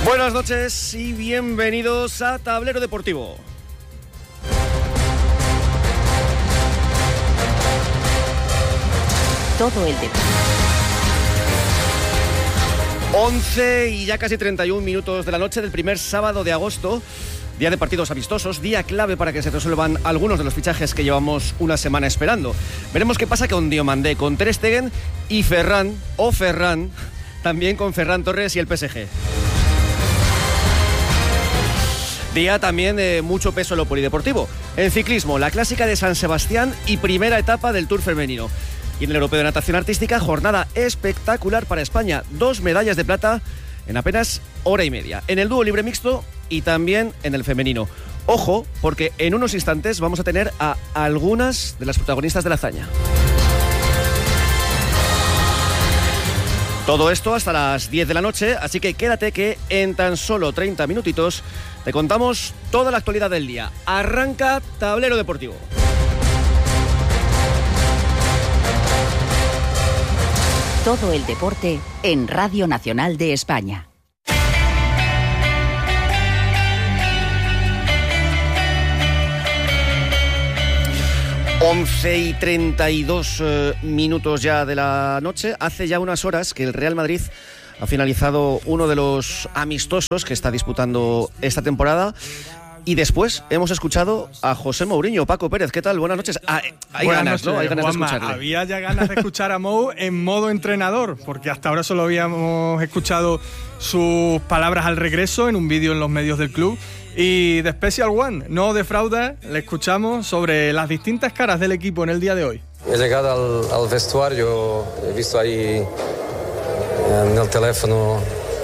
Buenas noches y bienvenidos a Tablero Deportivo. Todo el deporte. 11 y ya casi 31 minutos de la noche del primer sábado de agosto. Día de partidos amistosos, día clave para que se resuelvan algunos de los fichajes que llevamos una semana esperando. Veremos qué pasa con Diomandé, con Ter Stegen y Ferran, también con Ferran Torres y el PSG. Día también de mucho peso en lo polideportivo. En ciclismo, la clásica de San Sebastián y primera etapa del Tour femenino. Y en el Europeo de Natación Artística, jornada espectacular para España. 2 medallas de plata en apenas hora y media. En el dúo libre mixto y también en el femenino. Ojo, porque en unos instantes vamos a tener a algunas de las protagonistas de la hazaña. Todo esto hasta las 10 de la noche, así que quédate que en tan solo 30 minutitos te contamos toda la actualidad del día. Arranca Tablero Deportivo. Todo el deporte en Radio Nacional de España. Once y 32 minutos ya de la noche. Hace ya unas horas que el Real Madrid ha finalizado uno de los amistosos que está disputando esta temporada. Y después hemos escuchado a José Mourinho. Paco Pérez, ¿qué tal? Buenas noches. Hay ganas, ¿no? Hay ganas de escucharle. Había ya ganas de escuchar a Mou en modo entrenador, porque hasta ahora solo habíamos escuchado sus palabras al regreso en un vídeo en los medios del club. Y de Special One, no defrauda, le escuchamos sobre las distintas caras del equipo en el día de hoy. He llegado al vestuario, he visto ahí en el teléfono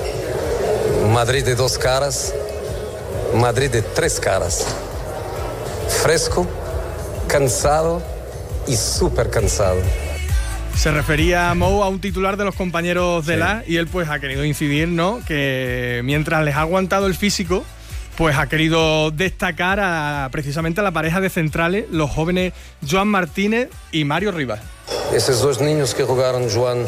Madrid de 2 caras, Madrid de 3 caras. Fresco, cansado y súper cansado. Se refería a Mou a un titular de los compañeros de la y él pues ha querido incidir, ¿no? Que mientras les ha aguantado el físico, pues ha querido destacar precisamente a la pareja de centrales, los jóvenes Joan Martínez y Mario Rivas. Esos 2 niños que jugaron, Joan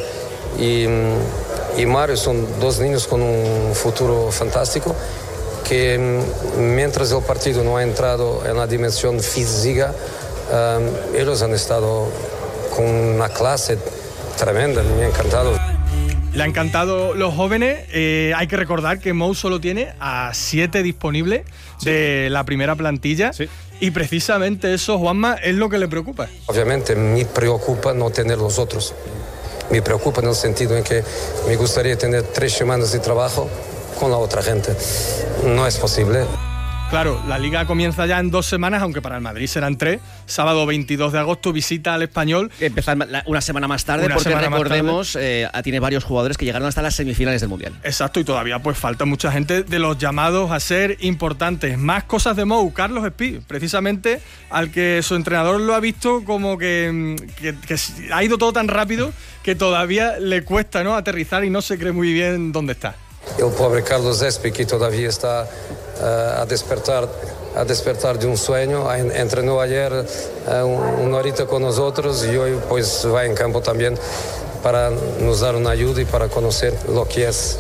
y Mario, son 2 niños con un futuro fantástico, que mientras el partido no ha entrado en la dimensión física, ellos han estado con una clase tremenda, me ha encantado. Le han encantado los jóvenes. Hay que recordar que Mou solo tiene a 7 disponibles de la primera plantilla. Sí. Y precisamente eso, Juanma, es lo que le preocupa. Obviamente me preocupa no tener los otros. Me preocupa en el sentido en que me gustaría tener 3 semanas de trabajo con la otra gente. No es posible. Claro, la Liga comienza ya en 2 semanas, aunque para el Madrid serán 3. Sábado 22 de agosto, visita al Español. Empezar una semana más tarde, porque recordemos, tiene varios jugadores que llegaron hasta las semifinales del Mundial. Exacto, y todavía pues falta mucha gente de los llamados a ser importantes. Más cosas de Mou, Carlos Espí, precisamente al que su entrenador lo ha visto como que ha ido todo tan rápido que todavía le cuesta, ¿no?, aterrizar y no se cree muy bien dónde está. El pobre Carlos Espí, que todavía está a despertar de un sueño, entrenó ayer una horita con nosotros y hoy pues va en campo también para nos dar una ayuda y para conocer lo que es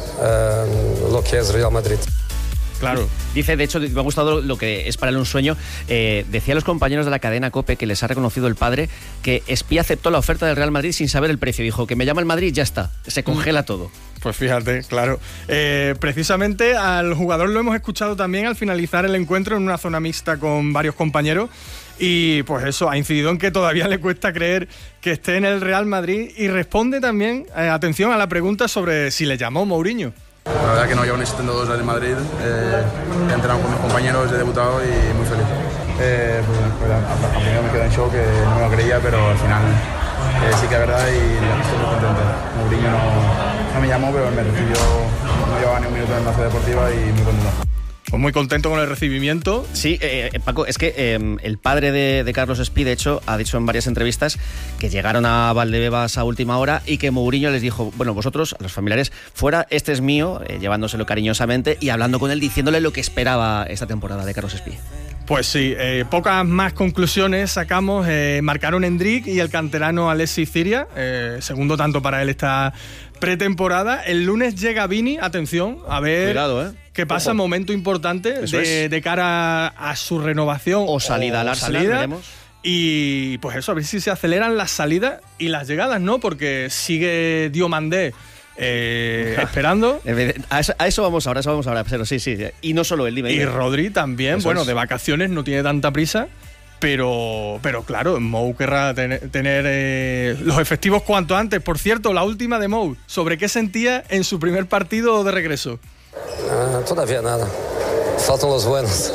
Real Madrid. Claro. Dice, de hecho, me ha gustado lo que es para él un sueño. Decía a los compañeros de la cadena COPE que les ha reconocido el padre que Espí aceptó la oferta del Real Madrid sin saber el precio. Dijo que me llama el Madrid, ya está, se congela todo. Pues fíjate, claro. Precisamente al jugador lo hemos escuchado también al finalizar el encuentro en una zona mixta con varios compañeros. Y pues eso, ha incidido en que todavía le cuesta creer que esté en el Real Madrid. Y responde también, atención a la pregunta sobre si le llamó Mourinho. La verdad que no llevo necesitando 2 días de Madrid, he entrenado con mis compañeros, he debutado y muy feliz. Pues al primero me quedé en shock, no me lo creía, pero al final sí que es verdad y estoy muy contento. Mourinho no me llamó, pero me recibió, no llevaba ni un minuto en la ciudad deportiva y muy contento. Pues muy contento con el recibimiento. Sí, Paco, es que el padre de Carlos Espí, de hecho, ha dicho en varias entrevistas que llegaron a Valdebebas a última hora y que Mourinho les dijo, bueno, vosotros, a los familiares, fuera, este es mío, llevándoselo cariñosamente y hablando con él, diciéndole lo que esperaba esta temporada de Carlos Espí. Pues sí, pocas más conclusiones sacamos. Marcaron Endrick y el canterano Alexis Ciria, segundo tanto para él esta pretemporada. El lunes llega Vini, atención, a ver. Cuidado, qué pasa. Ojo. Momento importante de cara a su renovación o salida al Arsenal, veremos. Y pues eso, a ver si se aceleran las salidas y las llegadas, ¿no? Porque sigue Diomandé esperando. A eso vamos ahora, pero sí. Y no solo él, dime. Y Rodri también, eso de vacaciones, no tiene tanta prisa. Pero claro, Mou querrá tener los efectivos cuanto antes. Por cierto, la última de Mou, ¿sobre qué sentía en su primer partido de regreso? Todavía nada. Faltan los buenos.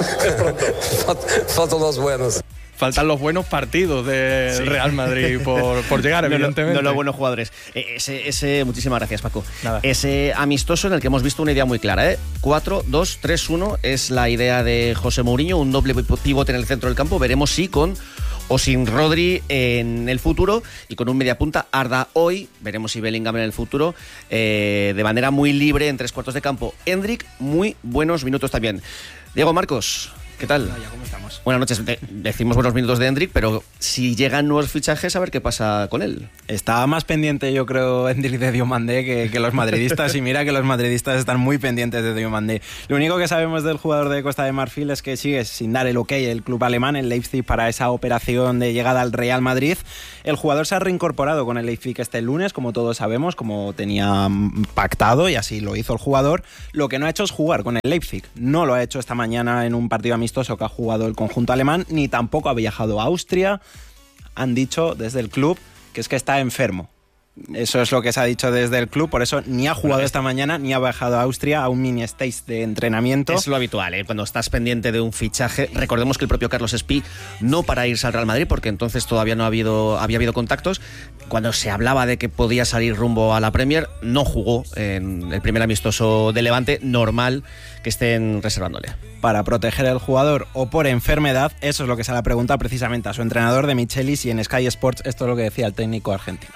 Faltan los buenos. Faltan los buenos partidos del Real Madrid por llegar, evidentemente. No los buenos jugadores. Muchísimas gracias, Paco. Nada. Ese amistoso en el que hemos visto una idea muy clara. 4-2-3-1 es la idea de José Mourinho, un doble pivote en el centro del campo. Veremos si con o sin Rodri en el futuro y con un mediapunta Arda hoy. Veremos si Bellingham en el futuro, de manera muy libre en tres cuartos de campo. Endrick, muy buenos minutos también. Diego, Marcos, ¿qué tal? Hola, ¿cómo estamos? Buenas noches. Decimos buenos minutos de Endrick, pero si llegan nuevos fichajes, a ver qué pasa con él. Estaba más pendiente, yo creo, Endrick de Diomandé que los madridistas, y mira que los madridistas están muy pendientes de Diomandé. Lo único que sabemos del jugador de Costa de Marfil es que sigue sin dar el ok el club alemán, el Leipzig, para esa operación de llegada al Real Madrid. El jugador se ha reincorporado con el Leipzig este lunes, como todos sabemos, como tenía pactado, y así lo hizo el jugador. Lo que no ha hecho es jugar con el Leipzig. No lo ha hecho esta mañana en un partido amistoso que ha jugado el conjunto alemán, ni tampoco ha viajado a Austria. Han dicho desde el club que es que está enfermo. Eso es lo que se ha dicho desde el club, por eso ni ha jugado esta mañana ni ha viajado a Austria a un mini stage de entrenamiento. Es lo habitual, cuando estás pendiente de un fichaje. Recordemos que el propio Carlos Espí no para irse al Real Madrid, porque entonces todavía no había habido contactos. Cuando se hablaba de que podía salir rumbo a la Premier, no jugó en el primer amistoso de Levante. Normal que estén reservándole. Para proteger al jugador o por enfermedad, eso es lo que se le ha preguntado precisamente a su entrenador de Michelis, y en Sky Sports esto es lo que decía el técnico argentino.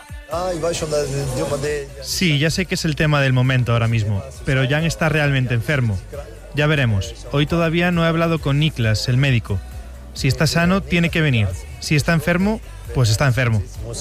Sí, ya sé que es el tema del momento ahora mismo, pero Jan está realmente enfermo. Ya veremos. Hoy todavía no he hablado con Niklas, el médico. Si está sano, tiene que venir. Si está enfermo, pues está enfermo.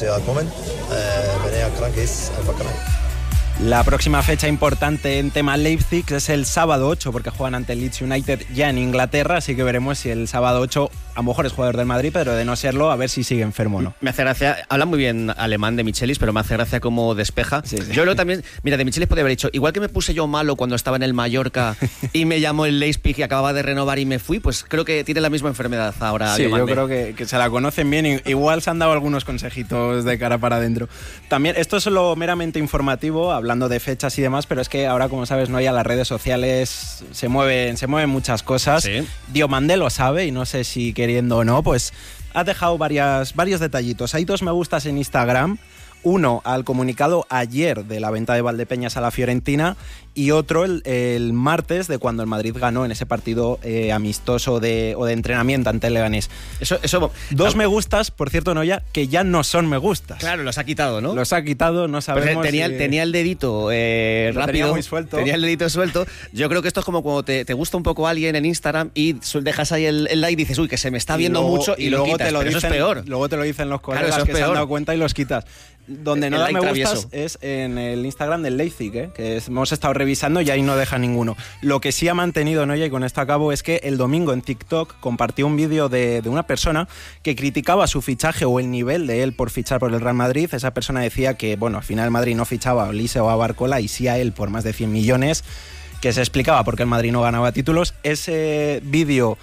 La próxima fecha importante en tema Leipzig es el sábado 8, porque juegan ante el Leeds United ya en Inglaterra, así que veremos si el sábado 8 a lo mejor es jugador del Madrid, pero de no serlo, a ver si sigue enfermo o no. Me hace gracia, habla muy bien alemán de Michelis, pero me hace gracia cómo despeja. Sí. Yo creo también, mira, de Michelis podría haber dicho, igual que me puse yo malo cuando estaba en el Mallorca y me llamó el Leipzig y acababa de renovar y me fui, pues creo que tiene la misma enfermedad ahora. Sí, yo creo que se la conocen bien, igual se han dado algunos consejitos de cara para adentro. También, esto es lo meramente informativo, hablando de fechas y demás, pero es que ahora, como sabes, no, ya las redes sociales se mueven muchas cosas. Sí. Diomandé lo sabe, y no sé si queriendo o no, pues ha dejado varios detallitos. Hay 2 me gustas en Instagram. Uno al comunicado ayer de la venta de Valdepeñas a la Fiorentina, y otro el martes de cuando el Madrid ganó en ese partido amistoso o de entrenamiento ante el Leganés. Eso 2 me gustas, por cierto, Noya, que ya no son me gustas. Claro, los ha quitado, ¿no? Los ha quitado, no sabemos. Pues tenía el dedito rápido. Tenía muy suelto. Tenía el dedito suelto. Yo creo que esto es como cuando te gusta un poco a alguien en Instagram y dejas ahí el like y dices, uy, que se me está viendo mucho, y lo quitas. Eso es peor. Luego te lo dicen los colegas que se han dado cuenta y los quitas. Donde no da me gustas es en el Instagram del Leipzig, que hemos estado revisando y ahí no deja ninguno. Lo que sí ha mantenido, Noya, y con esto acabo, es que el domingo en TikTok compartió un vídeo de una persona que criticaba su fichaje o el nivel de él por fichar por el Real Madrid. Esa persona decía que, bueno, al final el Madrid no fichaba a Olise o a Barcola, y sí a él por más de 100 millones, que se explicaba por qué el Madrid no ganaba títulos. Ese vídeo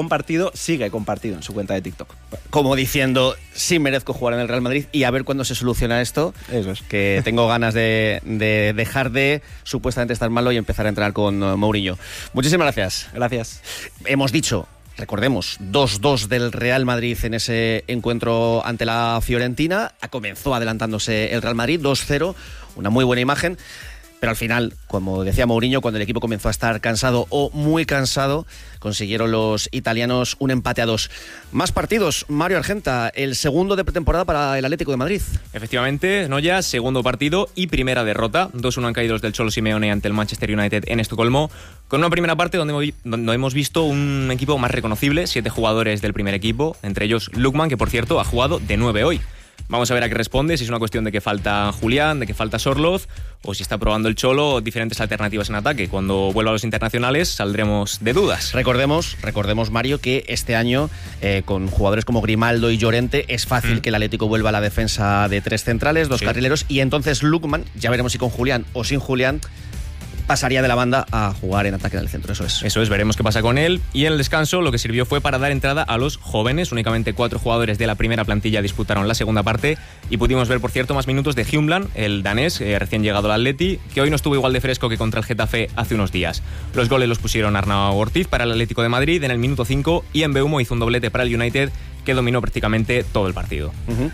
sigue compartido en su cuenta de TikTok. Como diciendo, sí merezco jugar en el Real Madrid, y a ver cuándo se soluciona esto. Eso es. Que tengo ganas de dejar de supuestamente estar malo y empezar a entrenar con Mourinho. Muchísimas gracias. Gracias. Hemos dicho, recordemos, 2-2 del Real Madrid en ese encuentro ante la Fiorentina. Comenzó adelantándose el Real Madrid, 2-0, una muy buena imagen. Pero al final, como decía Mourinho, cuando el equipo comenzó a estar cansado o muy cansado, consiguieron los italianos un empate a 2. Más partidos, Mario Argenta, el segundo de pretemporada para el Atlético de Madrid. Efectivamente, Noya, segundo partido y primera derrota. 2-1 han caído los del Cholo Simeone ante el Manchester United en Estocolmo, con una primera parte donde hemos visto un equipo más reconocible, 7 jugadores del primer equipo, entre ellos Lookman, que por cierto ha jugado de 9 hoy. Vamos a ver a qué responde, si es una cuestión de que falta Julián, de que falta Sorloz, o si está probando el Cholo diferentes alternativas en ataque. Cuando vuelva a los internacionales saldremos de dudas. Recordemos, Mario, que este año con jugadores como Grimaldo y Llorente es fácil que el Atlético vuelva a la defensa de 3 centrales, 2 carrileros, y entonces Lookman, ya veremos si con Julián o sin Julián, pasaría de la banda a jugar en ataque del centro. Eso es, veremos qué pasa con él. Y en el descanso lo que sirvió fue para dar entrada a los jóvenes. Únicamente 4 jugadores de la primera plantilla disputaron la segunda parte y pudimos ver, por cierto, más minutos de Hjulmand, el danés, recién llegado al Atleti, que hoy no estuvo igual de fresco que contra el Getafe hace unos días. Los goles los pusieron Arnau Ortiz para el Atlético de Madrid en el minuto 5 y Mbeumo hizo un doblete para el United, que dominó prácticamente todo el partido.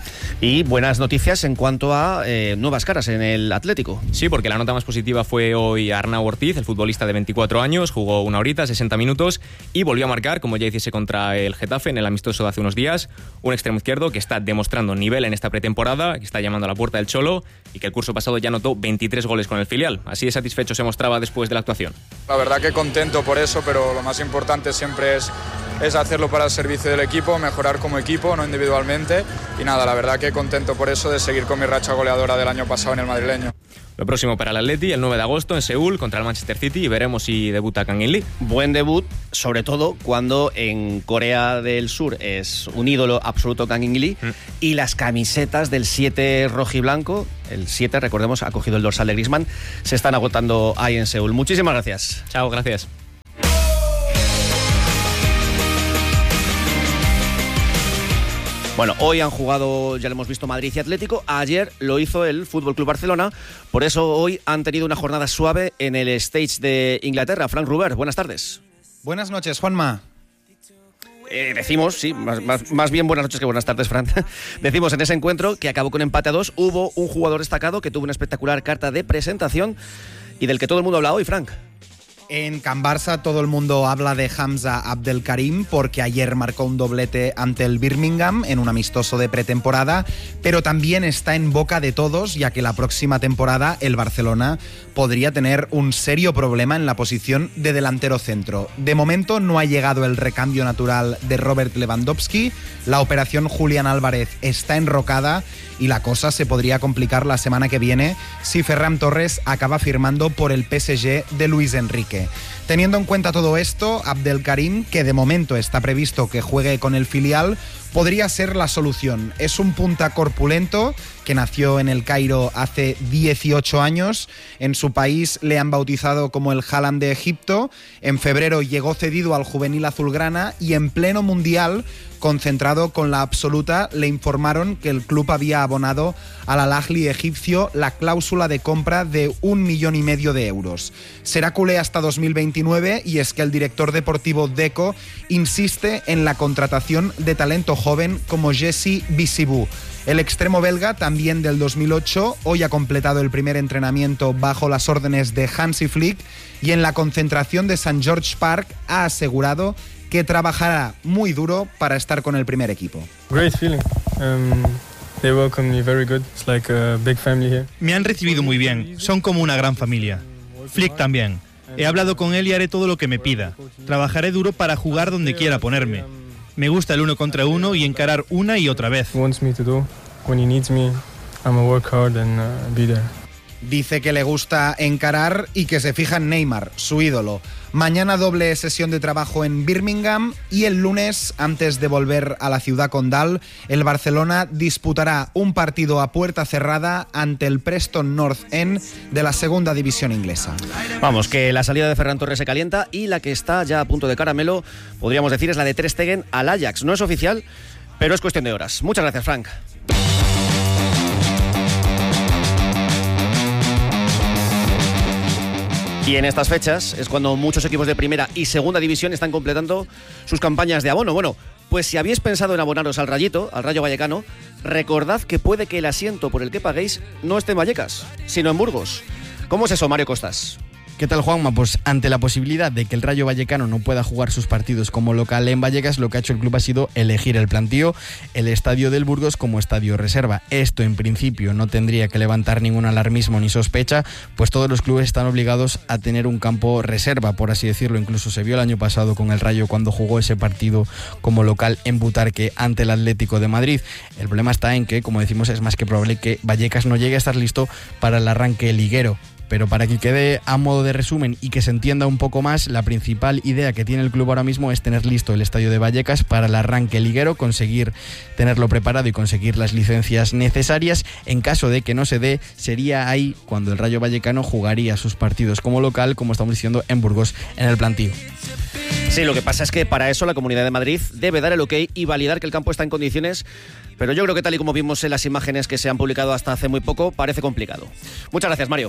Y buenas noticias en cuanto a nuevas caras en el Atlético. Sí, porque la nota más positiva fue hoy Arnau Ortiz, el futbolista de 24 años, jugó 1 horita, 60 minutos y volvió a marcar, como ya hiciese contra el Getafe en el amistoso de hace unos días, un extremo izquierdo que está demostrando nivel en esta pretemporada, que está llamando a la puerta del Cholo y que el curso pasado ya anotó 23 goles con el filial. Así de satisfecho se mostraba después de la actuación. La verdad que contento por eso, pero lo más importante siempre es hacerlo para el servicio del equipo, mejorar como equipo, no individualmente. Y nada, la verdad que contento por eso de seguir con mi racha goleadora del año pasado en el madrileño. Lo próximo para el Atleti, el 9 de agosto en Seúl contra el Manchester City, y veremos si debuta Kang In Lee. Buen debut, sobre todo cuando en Corea del Sur es un ídolo absoluto Kang In Lee y las camisetas del 7 rojiblanco, el 7, recordemos, ha cogido el dorsal de Griezmann, se están agotando ahí en Seúl. Muchísimas gracias. Chao, gracias. Bueno, hoy han jugado, ya lo hemos visto, Madrid y Atlético. Ayer lo hizo el Fútbol Club Barcelona. Por eso hoy han tenido una jornada suave en el stage de Inglaterra. Frank Ruber, buenas tardes. Buenas noches, Juanma. Decimos, sí, más bien buenas noches que buenas tardes, Fran. Decimos en ese encuentro que acabó con empate a 2. Hubo un jugador destacado que tuvo una espectacular carta de presentación y del que todo el mundo habla hoy, Frank. En Can Barça todo el mundo habla de Hamza Abdelkarim porque ayer marcó un doblete ante el Birmingham en un amistoso de pretemporada, pero también está en boca de todos, ya que la próxima temporada el Barcelona podría tener un serio problema en la posición de delantero centro. De momento no ha llegado el recambio natural de Robert Lewandowski, la operación Julián Álvarez está enrocada y la cosa se podría complicar la semana que viene si Ferran Torres acaba firmando por el PSG de Luis Enrique. Teniendo en cuenta todo esto, Abdelkarim, que de momento está previsto que juegue con el filial, podría ser la solución. Es un punta corpulento que nació en el Cairo hace 18 años. En su país le han bautizado como el Haaland de Egipto. En febrero llegó cedido al juvenil azulgrana y en pleno mundial, concentrado con la absoluta, le informaron que el club había abonado al Al-Ahly egipcio la cláusula de compra de 1,5 millones de euros. Será culé hasta 2029 y es que el director deportivo Deco insiste en la contratación de talento joven como Jesse Bissibou. El extremo belga, también del 2008, hoy ha completado el primer entrenamiento bajo las órdenes de Hansi Flick y en la concentración de St. George Park ha asegurado que trabajará muy duro para estar con el primer equipo. Great feeling. They welcome me very good. It's like a big family here. Me han recibido muy bien. Son como una gran familia. Flick también. He hablado con él y haré todo lo que me pida. Trabajaré duro para jugar donde quiera ponerme. Me gusta el 1 contra 1 y encarar una y otra vez. Dice que le gusta encarar y que se fija en Neymar, su ídolo. Mañana doble sesión de trabajo en Birmingham y el lunes, antes de volver a la ciudad condal, el Barcelona disputará un partido a puerta cerrada ante el Preston North End de la segunda división inglesa. Vamos, que la salida de Ferran Torres se calienta y la que está ya a punto de caramelo, podríamos decir, es la de Ter Stegen al Ajax. No es oficial, pero es cuestión de horas. Muchas gracias, Frank. Y en estas fechas es cuando muchos equipos de primera y segunda división están completando sus campañas de abono. Bueno, pues si habéis pensado en abonaros al Rayo Vallecano, recordad que puede que el asiento por el que paguéis no esté en Vallecas, sino en Burgos. ¿Cómo es eso, Mario Costas? ¿Qué tal, Juanma? Pues ante la posibilidad de que el Rayo Vallecano no pueda jugar sus partidos como local en Vallecas, lo que ha hecho el club ha sido elegir el plantío, el estadio del Burgos como estadio reserva. Esto en principio no tendría que levantar ningún alarmismo ni sospecha, pues todos los clubes están obligados a tener un campo reserva, por así decirlo. Incluso se vio el año pasado con el Rayo cuando jugó ese partido como local en Butarque ante el Atlético de Madrid. El problema está en que, como decimos, es más que probable que Vallecas no llegue a estar listo para el arranque liguero. Pero para que quede a modo de resumen y que se entienda un poco más, la principal idea que tiene el club ahora mismo es tener listo el estadio de Vallecas para el arranque liguero, conseguir tenerlo preparado y conseguir las licencias necesarias. En caso de que no se dé, sería ahí cuando el Rayo Vallecano jugaría sus partidos como local, como estamos diciendo, en Burgos, en el plantío. Sí, lo que pasa es que para eso la Comunidad de Madrid debe dar el ok y validar que el campo está en condiciones, pero yo creo que tal y como vimos en las imágenes que se han publicado hasta hace muy poco, parece complicado. Muchas gracias, Mario.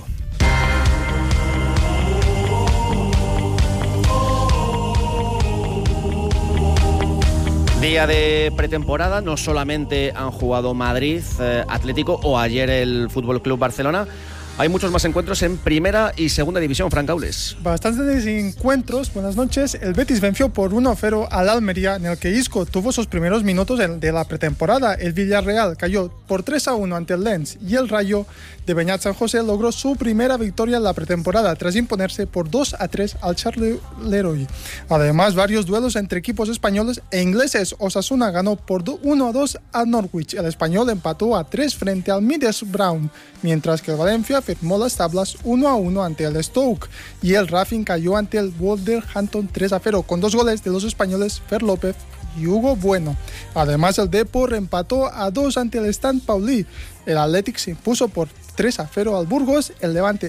Día de pretemporada, no solamente han jugado Madrid, Atlético o ayer el Fútbol Club Barcelona. Hay muchos más encuentros en primera y segunda división, Fran Caules. Bastantes encuentros, buenas noches. El Betis venció por 1-0 al Almería, en el que Isco tuvo sus primeros minutos de la pretemporada. El Villarreal cayó por 3-1 ante el Lens y el Rayo de Beñat San José logró su primera victoria en la pretemporada tras imponerse por 2-3 al Charleroi. Además, varios duelos entre equipos españoles e ingleses. Osasuna ganó por 1-2 al Norwich. El Español empató a 3 frente al Middlesbrough, mientras que el Valencia firmó las tablas 1-1 ante el Stoke y el Racing cayó ante el Wolverhampton 3-0 con 2 goles de los españoles Fer López y Hugo Bueno. Además, el Depor empató a 2 ante el Stand Pauli. El Athletic se impuso por 3-0 al Burgos, el Levante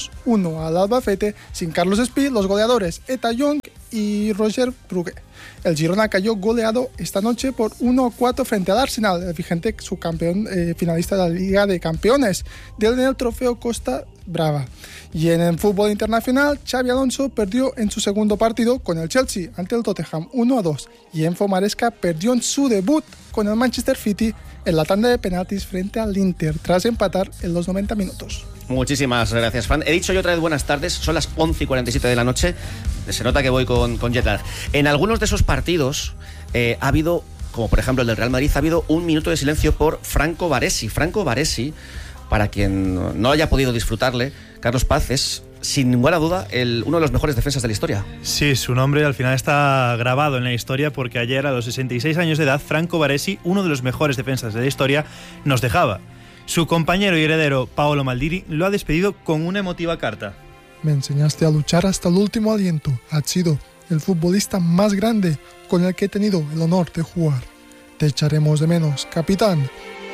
2-1 al Albacete, sin Carlos Espí, los goleadores Eta Young y Roger Brugge. El Girona cayó goleado esta noche por 1-4 frente al Arsenal, el vigente subcampeón finalista de la Liga de Campeones del trofeo Costa Brava. Y en el fútbol internacional, Xabi Alonso perdió en su segundo partido con el Chelsea ante el Tottenham 1-2 y Enzo Maresca perdió en su debut con el Manchester City en la tanda de penaltis frente al Inter tras empatar en los 90 minutos. Muchísimas gracias, Fran. He dicho yo otra vez buenas tardes, son las 11:47 de la noche, se nota que voy con jet lag. En algunos de esos partidos ha habido, como por ejemplo el del Real Madrid, ha habido un minuto de silencio por Franco Baresi. Franco Baresi, para quien no haya podido disfrutarle, Carlos Paz, es sin ninguna duda uno de los mejores defensas de la historia. Sí, su nombre al final está grabado en la historia porque ayer, a los 66 años de edad, Franco Baresi, uno de los mejores defensas de la historia, nos dejaba. Su compañero y heredero, Paolo Maldini, lo ha despedido con una emotiva carta. Me enseñaste a luchar hasta el último aliento. Has sido el futbolista más grande con el que he tenido el honor de jugar. Te echaremos de menos, capitán.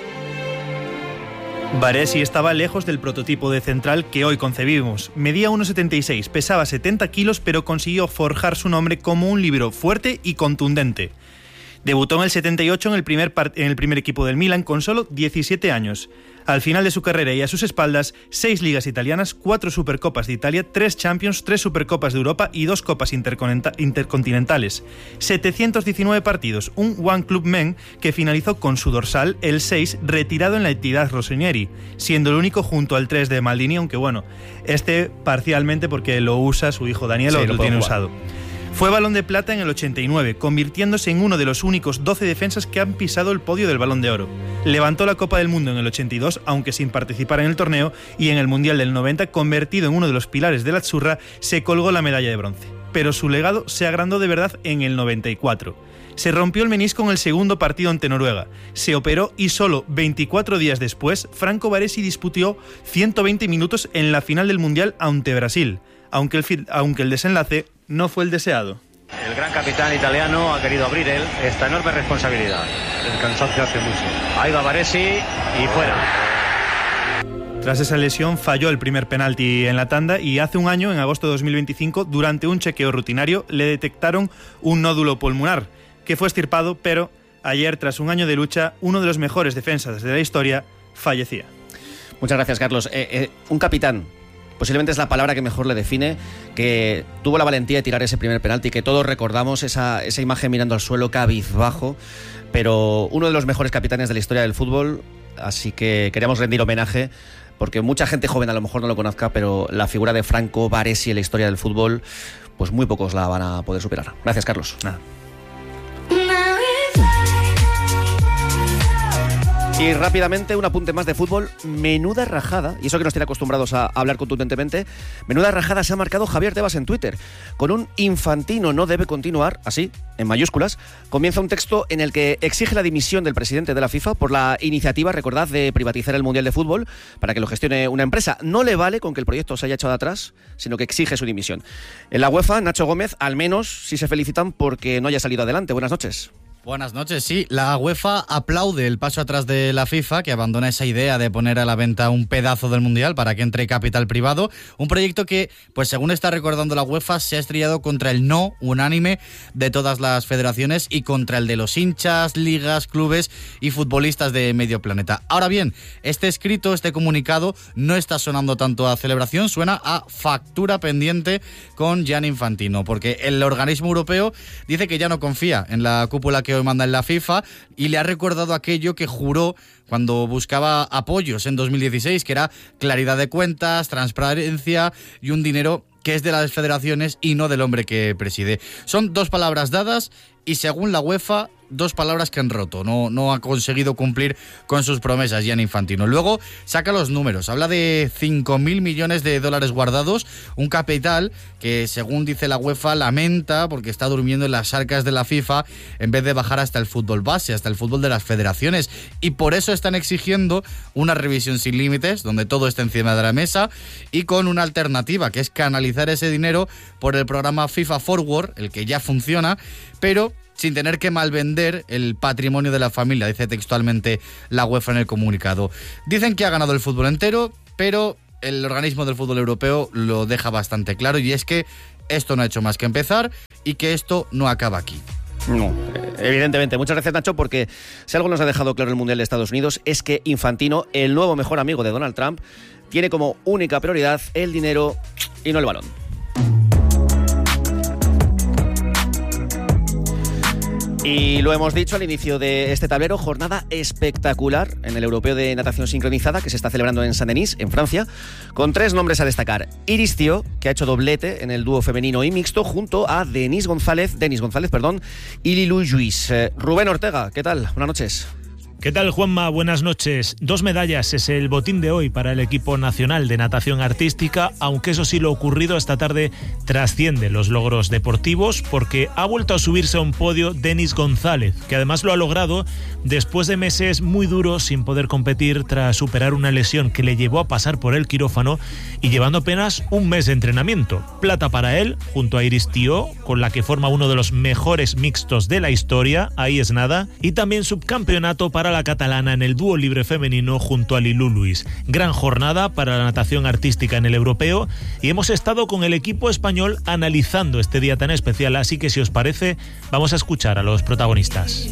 Baresi estaba lejos del prototipo de central que hoy concebimos. Medía 1,76, pesaba 70 kilos, pero consiguió forjar su nombre como un líbero fuerte y contundente. Debutó en el 78 en el primer equipo del Milan con solo 17 años. Al final de su carrera y a sus espaldas, 6 ligas italianas, 4 Supercopas de Italia, 3 Champions, 3 Supercopas de Europa y 2 Copas intercontinentales. 719 partidos, un One Club Men que finalizó con su dorsal, el 6, retirado en la entidad rossoneri, siendo el único junto al 3 de Maldini, aunque bueno, parcialmente porque lo usa su hijo Daniel, sí, lo tiene usado. Fue Balón de Plata en el 89, convirtiéndose en uno de los únicos 12 defensas que han pisado el podio del Balón de Oro. Levantó la Copa del Mundo en el 82, aunque sin participar en el torneo, y en el Mundial del 90, convertido en uno de los pilares de la Azzurra, se colgó la medalla de bronce. Pero su legado se agrandó de verdad en el 94. Se rompió el menisco en el segundo partido ante Noruega, se operó y solo 24 días después, Franco Baresi disputó 120 minutos en la final del Mundial ante Brasil, aunque el desenlace no fue el deseado. El gran capitán italiano ha querido abrir esta enorme responsabilidad. El cansancio hace mucho. Ahí va Baresi y fuera. Tras esa lesión falló el primer penalti en la tanda y hace un año, en agosto de 2025, durante un chequeo rutinario, le detectaron un nódulo pulmonar, que fue extirpado, pero ayer, tras un año de lucha, uno de los mejores defensas de la historia fallecía. Muchas gracias, Carlos. Un capitán, posiblemente es la palabra que mejor le define, que tuvo la valentía de tirar ese primer penalti, que todos recordamos esa imagen mirando al suelo cabizbajo, pero uno de los mejores capitanes de la historia del fútbol, así que queríamos rendir homenaje porque mucha gente joven a lo mejor no lo conozca, pero la figura de Franco Baresi en la historia del fútbol, pues muy pocos la van a poder superar. Gracias, Carlos. Nada. Y rápidamente un apunte más de fútbol. Menuda rajada, y eso que nos tiene acostumbrados a hablar contundentemente, menuda rajada se ha marcado Javier Tebas en Twitter. Con un Infantino no debe continuar, así, en mayúsculas, comienza un texto en el que exige la dimisión del presidente de la FIFA por la iniciativa, recordad, de privatizar el Mundial de Fútbol para que lo gestione una empresa. No le vale con que el proyecto se haya echado atrás, sino que exige su dimisión. En la UEFA, Nacho Gómez, al menos sí se felicitan porque no haya salido adelante. Buenas noches. Buenas noches, sí. La UEFA aplaude el paso atrás de la FIFA, que abandona esa idea de poner a la venta un pedazo del Mundial para que entre capital privado. Un proyecto que, pues según está recordando la UEFA, se ha estrellado contra el no unánime de todas las federaciones y contra el de los hinchas, ligas, clubes y futbolistas de medio planeta. Ahora bien, este escrito, este comunicado, no está sonando tanto a celebración, suena a factura pendiente con Gianni Infantino, porque el organismo europeo dice que ya no confía en la cúpula que hoy manda en la FIFA y le ha recordado aquello que juró cuando buscaba apoyos en 2016, que era claridad de cuentas, transparencia y un dinero que es de las federaciones y no del hombre que preside. Son dos palabras dadas y, según la UEFA, dos palabras que han roto. No ha conseguido cumplir con sus promesas Gianni Infantino. Luego saca los números. Habla de 5.000 millones de dólares guardados, un capital que, según dice la UEFA, lamenta porque está durmiendo en las arcas de la FIFA en vez de bajar hasta el fútbol base, hasta el fútbol de las federaciones. Y por eso están exigiendo una revisión sin límites, donde todo esté encima de la mesa y con una alternativa, que es canalizar ese dinero por el programa FIFA Forward, el que ya funciona, pero sin tener que malvender el patrimonio de la familia, dice textualmente la UEFA en el comunicado. Dicen que ha ganado el fútbol entero, pero el organismo del fútbol europeo lo deja bastante claro, y es que esto no ha hecho más que empezar y que esto no acaba aquí. No, evidentemente. Muchas gracias, Nacho, porque si algo nos ha dejado claro el Mundial de Estados Unidos es que Infantino, el nuevo mejor amigo de Donald Trump, tiene como única prioridad el dinero y no el balón. Y lo hemos dicho al inicio de este tablero, jornada espectacular en el Europeo de Natación Sincronizada que se está celebrando en Saint-Denis, en Francia, con tres nombres a destacar. Iris Thiault, que ha hecho doblete en el dúo femenino y mixto, junto a Denis González, y Lilou Lluís. Rubén Ortega, ¿qué tal? Buenas noches. ¿Qué tal, Juanma? Buenas noches. 2 medallas es el botín de hoy para el equipo nacional de natación artística, aunque eso sí, lo ocurrido esta tarde trasciende los logros deportivos, porque ha vuelto a subirse a un podio Denis González, que además lo ha logrado después de meses muy duros sin poder competir tras superar una lesión que le llevó a pasar por el quirófano y llevando apenas un mes de entrenamiento. Plata para él, junto a Iris Thiault, con la que forma uno de los mejores mixtos de la historia, ahí es nada, y también subcampeonato para la catalana en el dúo libre femenino junto a Lilou Lluís. Gran jornada para la natación artística en el europeo, y hemos estado con el equipo español analizando este día tan especial, así que si os parece, vamos a escuchar a los protagonistas.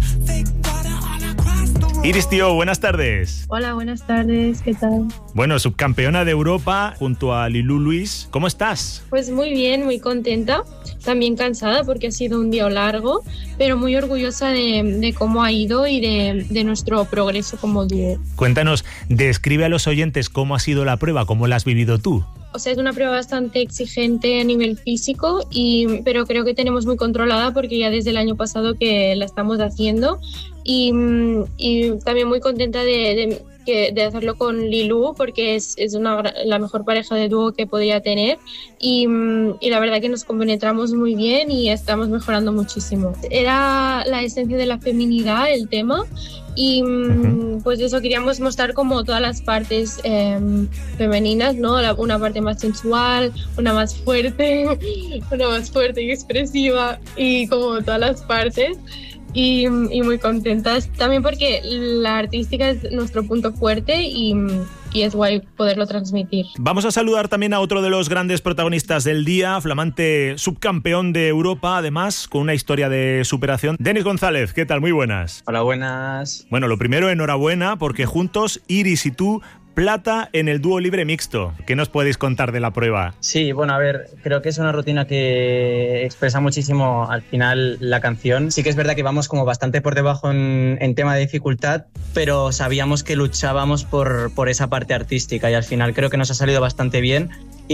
Iris Thiault, buenas tardes. Hola, buenas tardes, ¿qué tal? Bueno, subcampeona de Europa junto a Lilou Lluís, ¿cómo estás? Pues muy bien, muy contenta, también cansada porque ha sido un día largo, pero muy orgullosa de cómo ha ido y de nuestro progreso como dúo. Cuéntanos, describe a los oyentes cómo ha sido la prueba, cómo la has vivido tú. O sea, es una prueba bastante exigente a nivel físico, pero creo que tenemos muy controlada porque ya desde el año pasado que la estamos haciendo, y también muy contenta de hacerlo con Lilou porque es la mejor pareja de dúo que podría tener, y la verdad que nos compenetramos muy bien y estamos mejorando muchísimo. Era la esencia de la feminidad el tema, y pues eso, queríamos mostrar como todas las partes femeninas, ¿no? Una parte más sensual, una más fuerte y expresiva, y como todas las partes. Y muy contentas también porque la artística es nuestro punto fuerte y es guay poderlo transmitir. Vamos a saludar también a otro de los grandes protagonistas del día, flamante subcampeón de Europa, además con una historia de superación. Denis González, ¿qué tal? Muy buenas. Hola, buenas. Bueno, lo primero, enhorabuena, porque juntos, Iris y tú, plata en el dúo libre mixto. ¿Qué nos podéis contar de la prueba? Sí, bueno, a ver, creo que es una rutina que expresa muchísimo al final la canción. Sí que es verdad que vamos como bastante por debajo en tema de dificultad, pero sabíamos que luchábamos por esa parte artística y al final creo que nos ha salido bastante bien.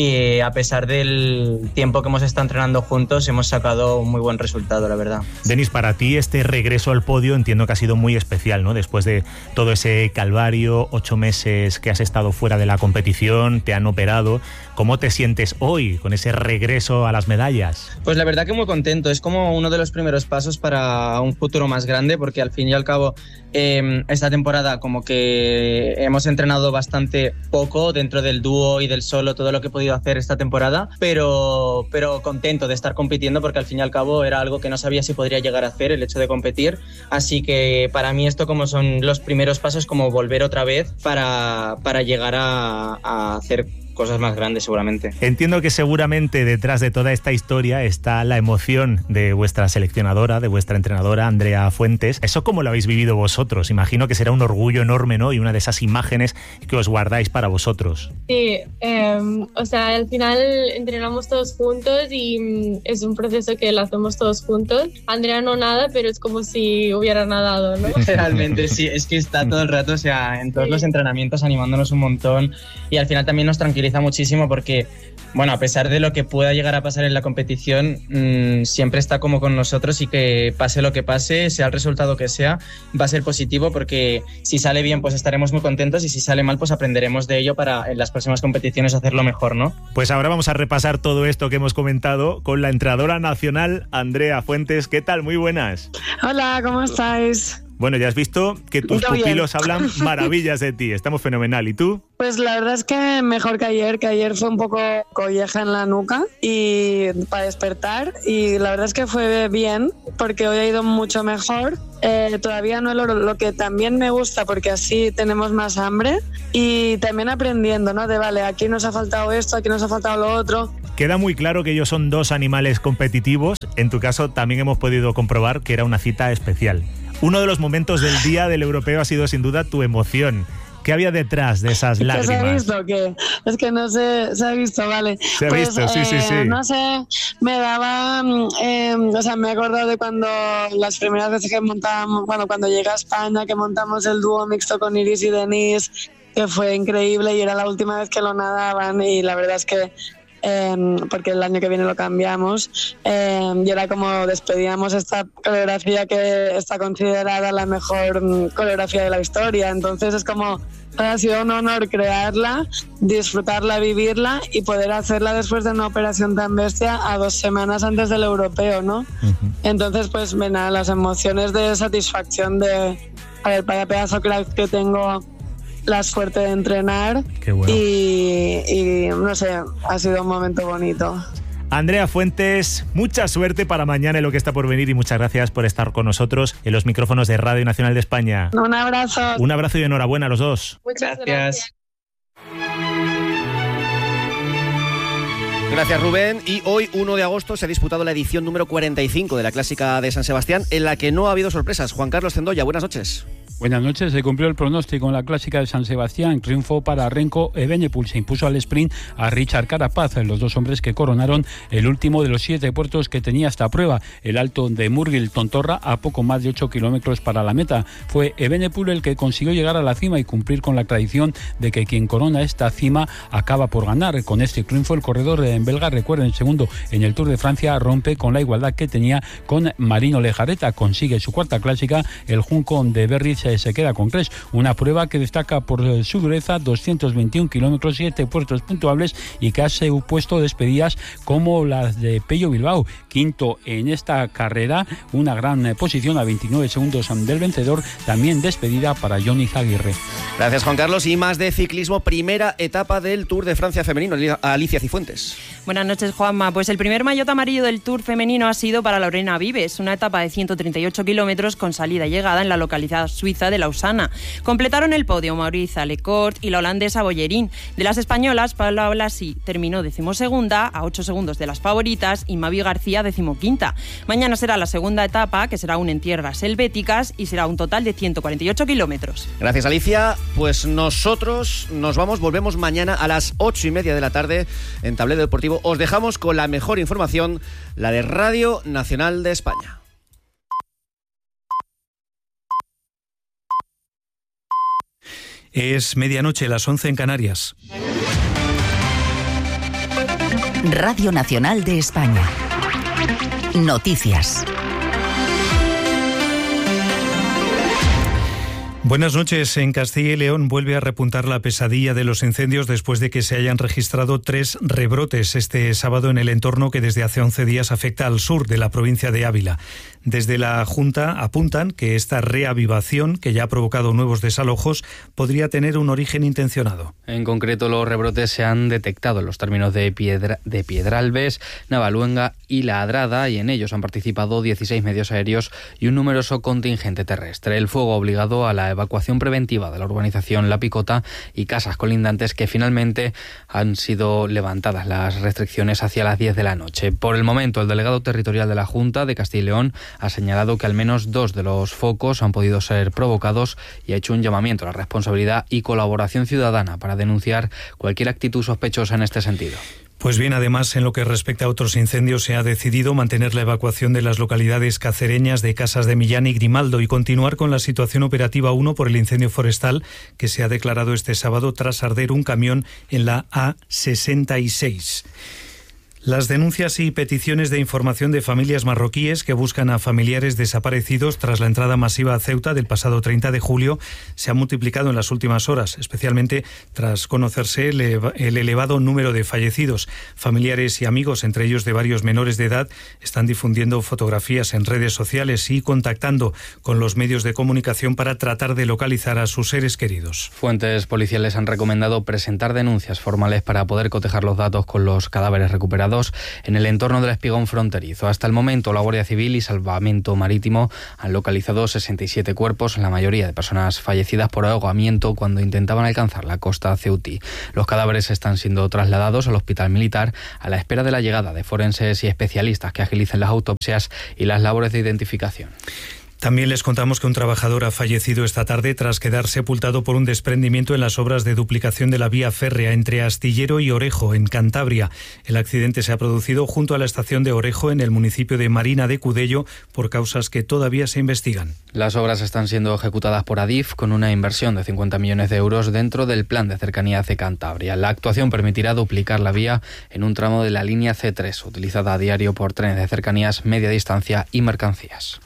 Y a pesar del tiempo que hemos estado entrenando juntos, hemos sacado un muy buen resultado, la verdad. Denis, para ti este regreso al podio entiendo que ha sido muy especial, ¿no? Después de todo ese calvario, 8 meses que has estado fuera de la competición, te han operado. ¿Cómo te sientes hoy con ese regreso a las medallas? Pues la verdad que muy contento. Es como uno de los primeros pasos para un futuro más grande, porque al fin y al cabo esta temporada como que hemos entrenado bastante poco dentro del dúo y del solo, todo lo que he podido hacer esta temporada, pero contento de estar compitiendo, porque al fin y al cabo era algo que no sabía si podría llegar a hacer, el hecho de competir. Así que para mí esto como son los primeros pasos, como volver otra vez para llegar a hacer cosas más grandes seguramente. Entiendo que seguramente detrás de toda esta historia está la emoción de vuestra seleccionadora, de vuestra entrenadora Andrea Fuentes. ¿Eso cómo lo habéis vivido vosotros? Imagino que será un orgullo enorme, ¿no? Y una de esas imágenes que os guardáis para vosotros. Sí, o sea, al final entrenamos todos juntos y es un proceso que lo hacemos todos juntos. Andrea no nada, pero es como si hubiera nadado, ¿no? Realmente sí, es que está todo el rato, o sea, en todos los entrenamientos animándonos un montón y al final también nos tranquiliza muchísimo porque, bueno, a pesar de lo que pueda llegar a pasar en la competición, siempre está como con nosotros y que pase lo que pase, sea el resultado que sea, va a ser positivo porque si sale bien pues estaremos muy contentos y si sale mal pues aprenderemos de ello para en las próximas competiciones hacerlo mejor, ¿no? Pues ahora vamos a repasar todo esto que hemos comentado con la entrenadora nacional Andrea Fuentes. ¿Qué tal? Muy buenas. Hola, ¿cómo estáis? Bueno, ya has visto que tus pupilos hablan maravillas de ti. Estamos fenomenal. ¿Y tú? Pues la verdad es que mejor que ayer fue un poco colleja en la nuca y para despertar y la verdad es que fue bien porque hoy ha ido mucho mejor. Todavía no lo que también me gusta porque así tenemos más hambre y también aprendiendo, ¿no? De vale, aquí nos ha faltado esto, aquí nos ha faltado lo otro. Queda muy claro que ellos son dos animales competitivos. En tu caso también hemos podido comprobar que era una cita especial. Uno de los momentos del día del europeo ha sido sin duda tu emoción. ¿Qué había detrás de esas lágrimas? ¿Se ha visto o qué? Es que no sé, se ha visto, vale. Se ha visto, sí. No sé, me daba, o sea, me he acordado de cuando las primeras veces que montábamos, bueno, cuando llegué a España, que montamos el dúo mixto con Iris y Denis, que fue increíble y era la última vez que lo nadaban y la verdad es que porque el año que viene lo cambiamos y era como despedíamos esta coreografía que está considerada la mejor coreografía de la historia, entonces es como ha sido un honor crearla, disfrutarla, vivirla y poder hacerla después de una operación tan bestia a 2 semanas antes del europeo, ¿no? Entonces pues nada, las emociones de satisfacción de a ver, vaya pedazo crack que tengo, la suerte de entrenar. Qué bueno. y no sé, ha sido un momento bonito. Andrea Fuentes, mucha suerte para mañana en lo que está por venir y muchas gracias por estar con nosotros en los micrófonos de Radio Nacional de España. Un abrazo. Un abrazo y enhorabuena a los dos. Muchas gracias. Gracias, Rubén. Y hoy, 1 de agosto, se ha disputado la edición número 45 de la Clásica de San Sebastián, en la que no ha habido sorpresas. Juan Carlos Zendoya, buenas noches. Buenas noches, se cumplió el pronóstico en la Clásica de San Sebastián. Triunfo para Renko Evenepoel, se impuso al sprint a Richard Carapaz, los dos hombres que coronaron el último de los 7 puertos que tenía esta prueba, el Alto de Murgil Tontorra, a poco más de 8 kilómetros para la meta. Fue Evenepoel el que consiguió llegar a la cima y cumplir con la tradición de que quien corona esta cima acaba por ganar. Con este triunfo el corredor belga, recuerden, segundo en el Tour de Francia, rompe con la igualdad que tenía con Marino Lejarreta, consigue su 4ª clásica, el Junco de Berriz se queda con 3, una prueba que destaca por su dureza, 221 kilómetros, 7 puertos puntuables y que ha supuesto despedidas como las de Pello Bilbao, quinto en esta carrera, una gran posición a 29 segundos del vencedor, también despedida para Johnny Zaguirre. Gracias, Juan Carlos. Y más de ciclismo, primera etapa del Tour de Francia femenino. Alicia Cifuentes. Buenas noches, Juanma. Pues el primer maillot amarillo del Tour femenino ha sido para Lorena Vives, una etapa de 138 kilómetros con salida y llegada en la localidad suiza suiza de Lausana. Completaron el podio Maurice Alecourt y la holandesa Bollerín. De las españolas, Paula Blasi terminó 12ª, a 8 segundos de las favoritas, y Mavi García 15ª. Mañana será la segunda etapa, que será aún en tierras helvéticas, y será un total de 148 kilómetros. Gracias, Alicia. Pues nosotros volvemos mañana a las 8:30 de la tarde en Tablero Deportivo. Os dejamos con la mejor información, la de Radio Nacional de España. Es medianoche, las 11 en Canarias. Radio Nacional de España. Noticias. Buenas noches. En Castilla y León vuelve a repuntar la pesadilla de los incendios después de que se hayan registrado 3 rebrotes este sábado en el entorno que desde hace 11 días afecta al sur de la provincia de Ávila. Desde la Junta apuntan que esta reavivación, que ya ha provocado nuevos desalojos, podría tener un origen intencionado. En concreto, los rebrotes se han detectado en los términos de Piedralbes, Navaluenga y La Adrada, y en ellos han participado 16 medios aéreos y un numeroso contingente terrestre. El fuego ha obligado a la evacuación preventiva de la urbanización La Picota y casas colindantes, que finalmente han sido levantadas las restricciones hacia las 10 de la noche. Por el momento, el delegado territorial de la Junta de Castilla y León ha señalado que al menos 2 de los focos han podido ser provocados y ha hecho un llamamiento a la responsabilidad y colaboración ciudadana para denunciar cualquier actitud sospechosa en este sentido. Pues bien, además, en lo que respecta a otros incendios, se ha decidido mantener la evacuación de las localidades cacereñas de Casas de Millán y Grimaldo y continuar con la situación operativa 1 por el incendio forestal que se ha declarado este sábado tras arder un camión en la A66. Las denuncias y peticiones de información de familias marroquíes que buscan a familiares desaparecidos tras la entrada masiva a Ceuta del pasado 30 de julio se han multiplicado en las últimas horas, especialmente tras conocerse el elevado número de fallecidos. Familiares y amigos, entre ellos de varios menores de edad, están difundiendo fotografías en redes sociales y contactando con los medios de comunicación para tratar de localizar a sus seres queridos. Fuentes policiales han recomendado presentar denuncias formales para poder cotejar los datos con los cadáveres recuperados en el entorno del espigón fronterizo. Hasta el momento, la Guardia Civil y Salvamento Marítimo han localizado 67 cuerpos, la mayoría de personas fallecidas por ahogamiento cuando intentaban alcanzar la costa ceutí. Los cadáveres están siendo trasladados al hospital militar a la espera de la llegada de forenses y especialistas que agilicen las autopsias y las labores de identificación. También les contamos que un trabajador ha fallecido esta tarde tras quedar sepultado por un desprendimiento en las obras de duplicación de la vía férrea entre Astillero y Orejo, en Cantabria. El accidente se ha producido junto a la estación de Orejo, en el municipio de Marina de Cudello, por causas que todavía se investigan. Las obras están siendo ejecutadas por Adif con una inversión de 50 millones de euros dentro del Plan de Cercanías de Cantabria. La actuación permitirá duplicar la vía en un tramo de la línea C3, utilizada a diario por trenes de cercanías, media distancia y mercancías.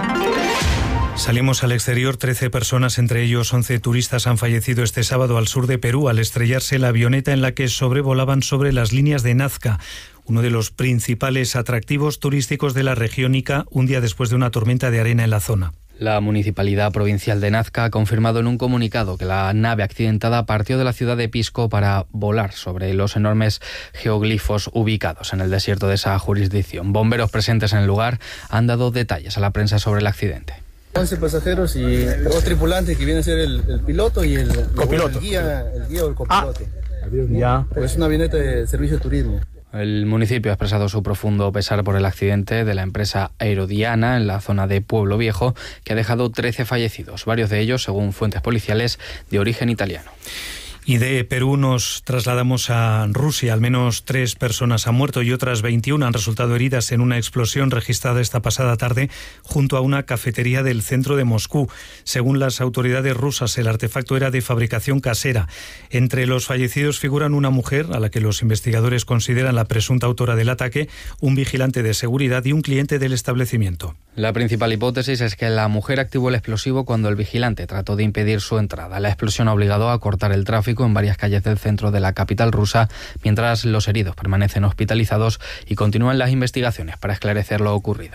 Salimos al exterior. 13 personas, entre ellos 11 turistas, han fallecido este sábado al sur de Perú al estrellarse la avioneta en la que sobrevolaban sobre las líneas de Nazca, uno de los principales atractivos turísticos de la región Ica, un día después de una tormenta de arena en la zona. La Municipalidad Provincial de Nazca ha confirmado en un comunicado que la nave accidentada partió de la ciudad de Pisco para volar sobre los enormes geoglifos ubicados en el desierto de esa jurisdicción. Bomberos presentes en el lugar han dado detalles a la prensa sobre el accidente. 11 pasajeros y 2 tripulantes, que viene a ser el piloto y el copiloto. El guía o el copiloto. Ya. Pues es una avioneta de servicio de turismo. El municipio ha expresado su profundo pesar por el accidente de la empresa Aerodiana en la zona de Pueblo Viejo, que ha dejado 13 fallecidos, varios de ellos, según fuentes policiales, de origen italiano. Y de Perú nos trasladamos a Rusia. Al menos 3 personas han muerto y otras 21 han resultado heridas en una explosión registrada esta pasada tarde junto a una cafetería del centro de Moscú. Según las autoridades rusas, el artefacto era de fabricación casera. Entre los fallecidos figuran una mujer, a la que los investigadores consideran la presunta autora del ataque, un vigilante de seguridad y un cliente del establecimiento. La principal hipótesis es que la mujer activó el explosivo cuando el vigilante trató de impedir su entrada. La explosión ha obligado a cortar el tráfico en varias calles del centro de la capital rusa, mientras los heridos permanecen hospitalizados y continúan las investigaciones para esclarecer lo ocurrido.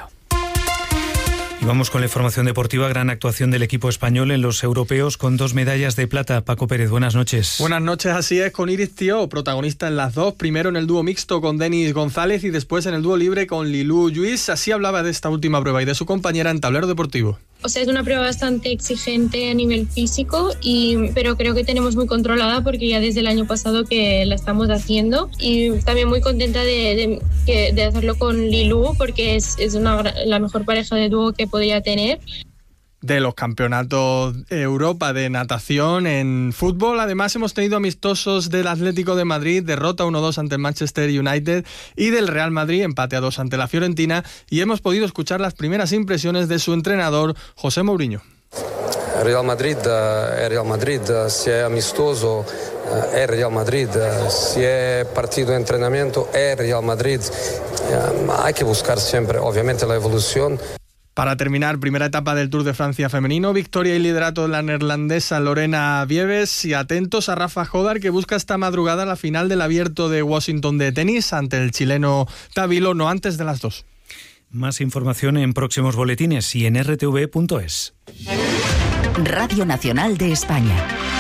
Y vamos con la información deportiva. Gran actuación del equipo español en los europeos con 2 medallas de plata. Paco Pérez, buenas noches. Buenas noches, así es, con Iris Thiaw, protagonista en las dos, primero en el dúo mixto con Denis González y después en el dúo libre con Lilou Lluís. Así hablaba de esta última prueba y de su compañera en Tablero Deportivo. o sea, es una prueba bastante exigente a nivel físico, pero creo que tenemos muy controlada porque ya desde el año pasado que la estamos haciendo, y también muy contenta de hacerlo con Lilú porque es la mejor pareja de dúo que podría tener. De los campeonatos Europa de natación en fútbol, además hemos tenido amistosos del Atlético de Madrid, derrota 1-2 ante el Manchester United, y del Real Madrid, empate a 2 ante la Fiorentina, y hemos podido escuchar las primeras impresiones de su entrenador, José Mourinho. Real Madrid è Real Madrid, si è amistoso è Real Madrid, si è partido de entrenamiento è Real Madrid. Hay que buscar siempre, obviamente, la evolución. Para terminar, primera etapa del Tour de Francia femenino, victoria y liderato de la neerlandesa Lorena Vieves, y atentos a Rafa Jodar, que busca esta madrugada la final del Abierto de Washington de tenis ante el chileno Tabilo, no antes de las 2. Más información en próximos boletines y en rtv.es. Radio Nacional de España.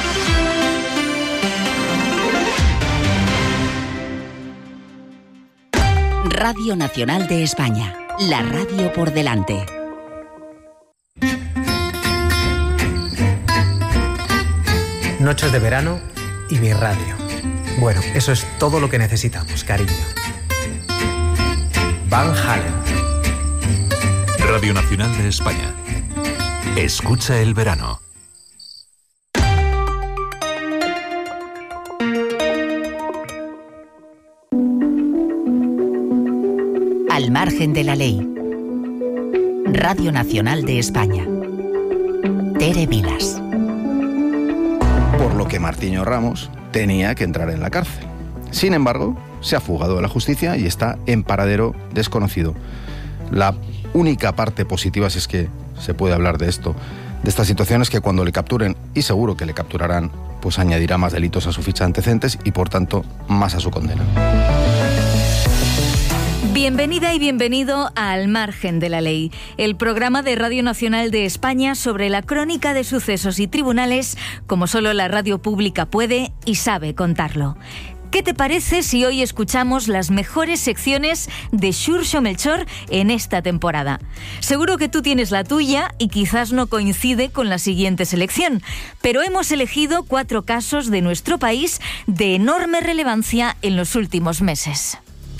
Radio Nacional de España. La radio por delante. Noches de verano y mi radio. Bueno, eso es todo lo que necesitamos, cariño. Van Halen. Radio Nacional de España. Escucha el verano. Al margen de la ley. Radio Nacional de España. Tere Vilas. Por lo que Martiño Ramos tenía que entrar en la cárcel. Sin embargo, se ha fugado de la justicia y está en paradero desconocido. La única parte positiva, si es que se puede hablar de esto, de esta situación, es que cuando le capturen, y seguro que le capturarán, pues añadirá más delitos a su ficha de antecedentes y, por tanto, más a su condena. Bienvenida y bienvenido a Al margen de la ley, el programa de Radio Nacional de España sobre la crónica de sucesos y tribunales como solo la radio pública puede y sabe contarlo. ¿Qué te parece si hoy escuchamos las mejores secciones de Xurxo Melchor en esta temporada? Seguro que tú tienes la tuya y quizás no coincide con la siguiente selección, pero hemos elegido 4 casos de nuestro país de enorme relevancia en los últimos meses.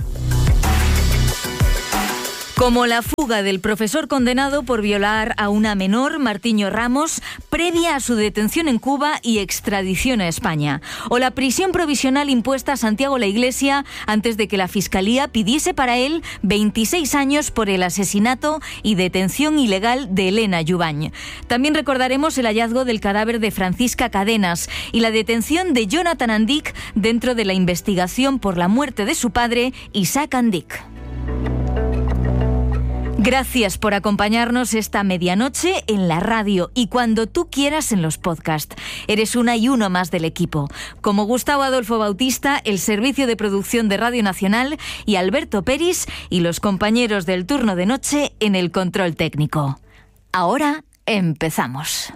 Como la fuga del profesor condenado por violar a una menor, Martiño Ramos, previa a su detención en Cuba y extradición a España. O la prisión provisional impuesta a Santiago La Iglesia antes de que la Fiscalía pidiese para él 26 años por el asesinato y detención ilegal de Elena Yubañ. También recordaremos el hallazgo del cadáver de Francisca Cadenas y la detención de Jonathan Andic dentro de la investigación por la muerte de su padre, Isaac Andic. Gracias por acompañarnos esta medianoche en la radio y cuando tú quieras en los podcasts. Eres una y uno más del equipo. Como Gustavo Adolfo Bautista, el servicio de producción de Radio Nacional, y Alberto Peris y los compañeros del turno de noche en el control técnico. Ahora empezamos.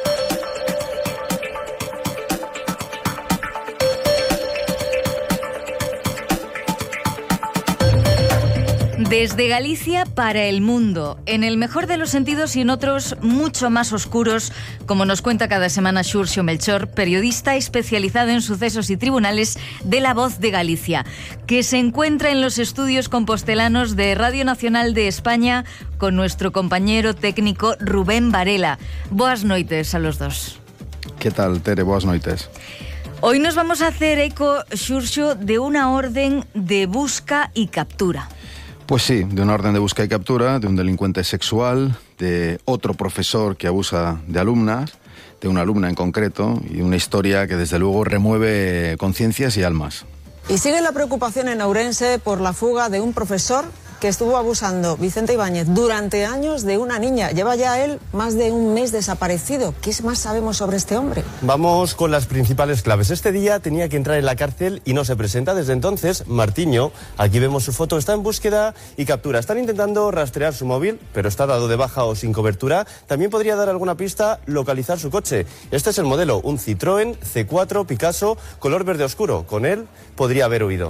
Desde Galicia para el mundo, en el mejor de los sentidos y en otros mucho más oscuros, como nos cuenta cada semana Xurxo Melchor, periodista especializado en sucesos y tribunales de La Voz de Galicia, que se encuentra en los estudios compostelanos de Radio Nacional de España con nuestro compañero técnico Rubén Varela. Boas noites a los dos. ¿Qué tal, Tere? Boas noites. Hoy nos vamos a hacer eco, Xurxo, de una orden de busca y captura. Pues sí, de una orden de busca y captura, de un delincuente sexual, de otro profesor que abusa de alumnas, de una alumna en concreto, y una historia que desde luego remueve conciencias y almas. Y sigue la preocupación en Ourense por la fuga de un profesor que estuvo abusando, Vicente Ibáñez, durante años de una niña. Lleva ya él más de un mes desaparecido. ¿Qué más sabemos sobre este hombre? Vamos con las principales claves. Este día tenía que entrar en la cárcel y no se presenta. Desde entonces, Martiño, aquí vemos su foto, está en búsqueda y captura. Están intentando rastrear su móvil, pero está dado de baja o sin cobertura. También podría dar alguna pista localizar su coche. Este es el modelo, un Citroën C4 Picasso, color verde oscuro. Con él podría haber huido.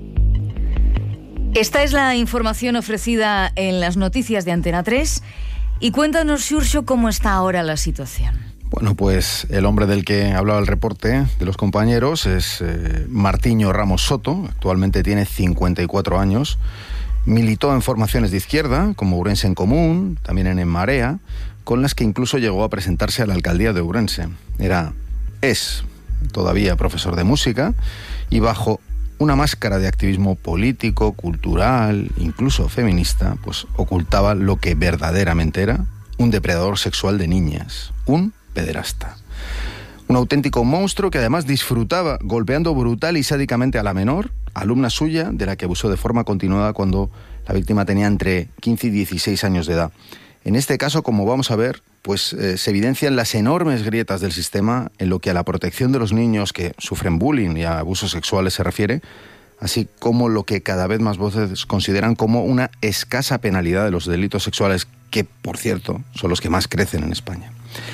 Esta es la información ofrecida en las noticias de Antena 3 Y cuéntanos, Xurxo, cómo está ahora la situación. Bueno, pues el hombre del que hablaba el reporte de los compañeros es Martiño Ramos Soto. Actualmente tiene 54 años. Militó en formaciones de izquierda, como Ourense en Común, también en Marea, con las que incluso llegó a presentarse a la alcaldía de Ourense. Es todavía profesor de música y bajo una máscara de activismo político, cultural, incluso feminista, pues ocultaba lo que verdaderamente era un depredador sexual de niñas, un pederasta. Un auténtico monstruo que además disfrutaba golpeando brutal y sádicamente a la menor, alumna suya, de la que abusó de forma continuada cuando la víctima tenía entre 15 y 16 años de edad. En este caso, como vamos a ver, pues se evidencian las enormes grietas del sistema en lo que a la protección de los niños que sufren bullying y abusos sexuales se refiere, así como lo que cada vez más voces consideran como una escasa penalidad de los delitos sexuales, que, por cierto, son los que más crecen en España.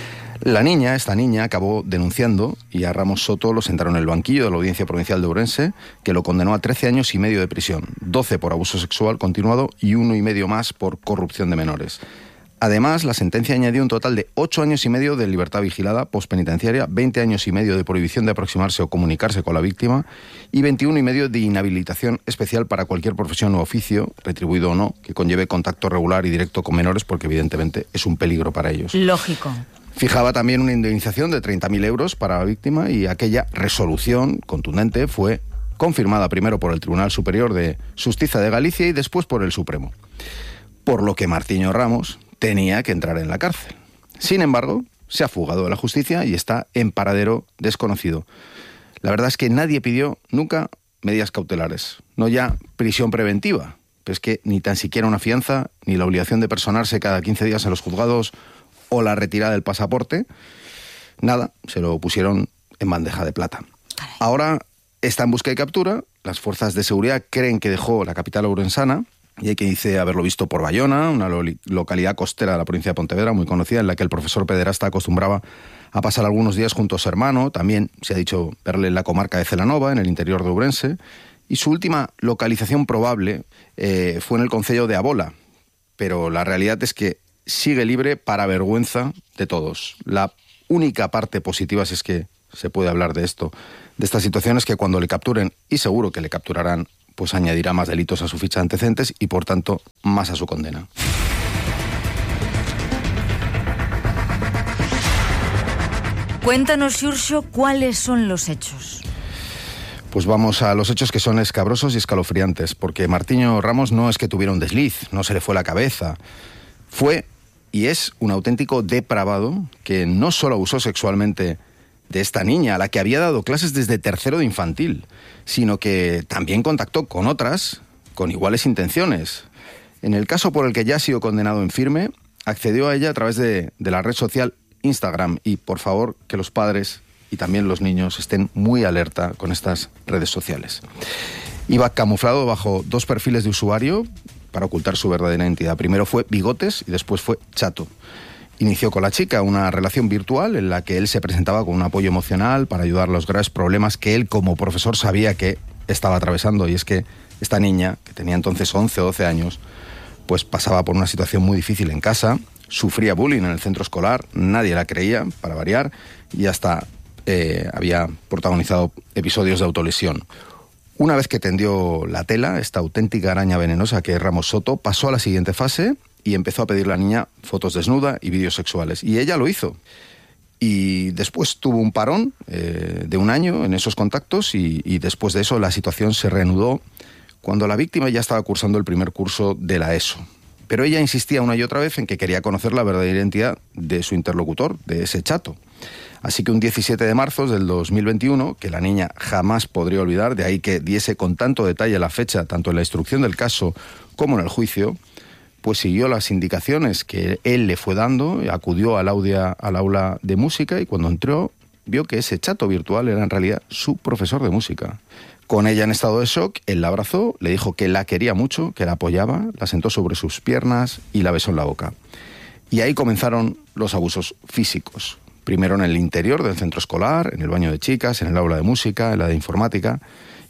Esta niña, acabó denunciando y a Ramos Soto lo sentaron en el banquillo de la Audiencia Provincial de Ourense, que lo condenó a 13 años y medio de prisión, 12 por abuso sexual continuado y 1 y medio más por corrupción de menores. Además, la sentencia añadió un total de 8 años y medio de libertad vigilada postpenitenciaria, 20 años y medio de prohibición de aproximarse o comunicarse con la víctima y 21 y medio de inhabilitación especial para cualquier profesión o oficio, retribuido o no, que conlleve contacto regular y directo con menores, porque evidentemente es un peligro para ellos. Lógico. Fijaba también una indemnización de 30.000 euros para la víctima y aquella resolución contundente fue confirmada primero por el Tribunal Superior de Justicia de Galicia y después por el Supremo. Por lo que Martiño Ramos tenía que entrar en la cárcel. Sin embargo, se ha fugado de la justicia y está en paradero desconocido. La verdad es que nadie pidió nunca medidas cautelares, no ya prisión preventiva, pero es que ni tan siquiera una fianza, ni la obligación de personarse cada 15 días en los juzgados o la retirada del pasaporte, nada, se lo pusieron en bandeja de plata. Ahora está en busca y captura, las fuerzas de seguridad creen que dejó la capital ourensana, y hay quien dice haberlo visto por Bayona, una localidad costera de la provincia de Pontevedra, muy conocida, en la que el profesor pederasta acostumbraba a pasar algunos días junto a su hermano. También se ha dicho verle en la comarca de Celanova, en el interior de Ourense. Y su última localización probable fue en el concello de Abola. Pero la realidad es que sigue libre para vergüenza de todos. La única parte positiva, si es que se puede hablar de esto, de esta situación, es que cuando le capturen, y seguro que le capturarán, pues añadirá más delitos a su ficha de antecedentes y, por tanto, más a su condena. Cuéntanos, Xurxo, ¿cuáles son los hechos? Pues vamos a los hechos, que son escabrosos y escalofriantes, porque Martiño Ramos no es que tuviera un desliz, no se le fue la cabeza. Fue y es un auténtico depravado que no solo abusó sexualmente de esta niña, a la que había dado clases desde tercero de infantil, sino que también contactó con otras con iguales intenciones. En el caso por el que ya ha sido condenado en firme, accedió a ella a través de la red social Instagram, y por favor que los padres y también los niños estén muy alerta con estas redes sociales. Iba camuflado bajo 2 perfiles de usuario para ocultar su verdadera identidad. Primero fue Bigotes y después fue Chato. Inició con la chica una relación virtual en la que él se presentaba con un apoyo emocional para ayudar a los graves problemas que él como profesor sabía que estaba atravesando, y es que esta niña, que tenía entonces 11 o 12 años, pues pasaba por una situación muy difícil en casa, sufría bullying en el centro escolar, nadie la creía, para variar, y hasta había protagonizado episodios de autolesión. Una vez que tendió la tela, esta auténtica araña venenosa que es Ramos Soto pasó a la siguiente fase y empezó a pedirle a la niña fotos desnuda y vídeos sexuales. Y ella lo hizo. Y después tuvo un parón de 1 año en esos contactos y después de eso la situación se reanudó cuando la víctima ya estaba cursando el primer curso de la ESO. Pero ella insistía una y otra vez en que quería conocer la verdadera identidad de su interlocutor, de ese Chato. Así que un 17 de marzo del 2021, que la niña jamás podría olvidar, de ahí que diese con tanto detalle la fecha, tanto en la instrucción del caso como en el juicio, pues siguió las indicaciones que él le fue dando, acudió al aula de música, y cuando entró vio que ese Chato virtual era en realidad su profesor de música. Con ella en estado de shock, él la abrazó, le dijo que la quería mucho, que la apoyaba, la sentó sobre sus piernas y la besó en la boca. Y ahí comenzaron los abusos físicos. Primero en el interior del centro escolar, en el baño de chicas, en el aula de música, en la de informática,